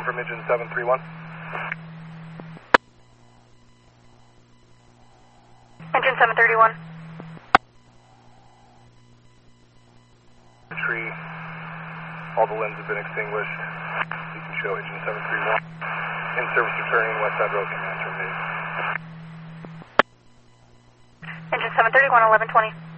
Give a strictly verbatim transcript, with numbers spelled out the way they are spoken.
From engine seven three one. Engine seven thirty-one. Tree. All the limbs have been extinguished. You can show engine seven three one. In service returning, West Side Road, command terminated. Engine seven thirty-one, eleven twenty.